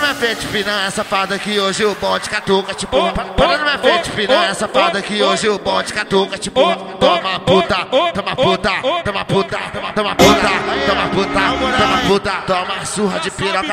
minha frente, piranha safada, que hoje o bonde catuca, tipo. Para na minha frente, piranha safada, que hoje o bonde catuca, tipo. Toma puta, toma puta, toma puta, toma puta, toma puta, toma puta, toma surra de piroca